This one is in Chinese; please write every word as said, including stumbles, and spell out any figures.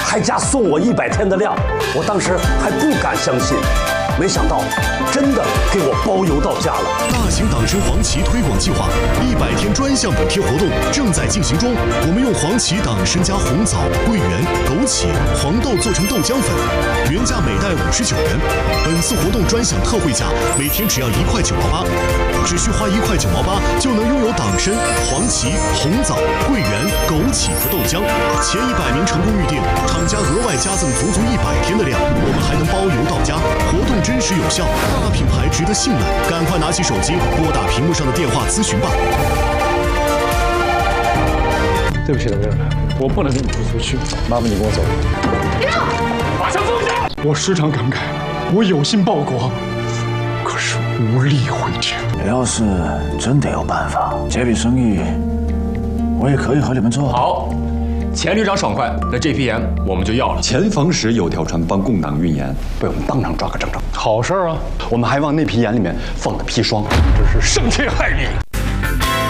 还加送我一百天的量，我当时还不敢相信，没想到真的给我包邮到家了。 大型党参黄芪推广计划一百天专项补贴活动正在进行中，我们用黄芪党参加红枣、桂圆、枸杞、黄豆做成豆浆粉，原价每袋五十九元，本次活动专享特惠价，每天只要一块九毛八，只需花一块九毛八就能拥有党参、黄芪、红枣、桂圆、枸杞和豆浆。前一百名成功预定，厂家额外加赠足足一百天的量，我们还能包邮到家。活动真实有效，大品牌值得信赖，赶快拿起手机拨打屏幕上的电话咨询吧。 对不起，董事长，我不能跟你出去，麻烦你跟我走。 把枪放下！ 我时常感慨，我有心报国，可是无力回天。 要是真的有办法，这笔生意我也可以和你们做。 好，钱旅长爽快，那这批盐我们就要了。 前防时有条船帮共党运盐，被我们当场抓个正着。 好事啊！ 我们还往那批盐里面放了砒霜， 这是生天害理。